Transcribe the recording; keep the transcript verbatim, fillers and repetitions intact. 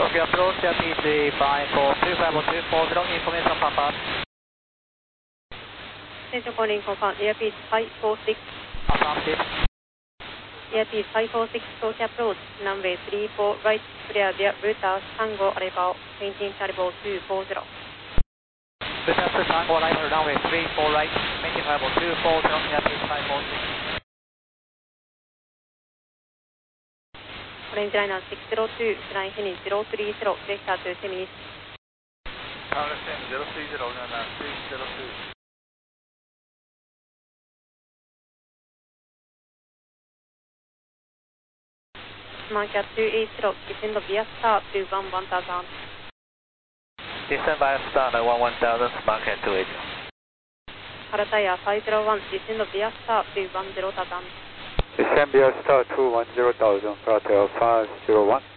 Tokyo approach, P three five four two five two four zero, information Papa. Station calling confirm, Airbus five four six. Affirmative. Airbus five four six, Tokyo approach, runway three four right, clear via Brutus, Tango Arrival, maintain Charlie two four zero. Brutus, Tango Arrival, runway three four right, maintain Charlie two four zero, Airbus five four six. Orange liner six zero two, flying heading zero three zero, vector to Seminis. Tower zero three zero, runway three zero two. Market two eight zero, descend via star to one one thousand. Descend via star one one thousand, market two eight zero. Harataya five zero one, descend via star to one zero thousand. Descend via star two one zero thousand, Pattaya five zero one.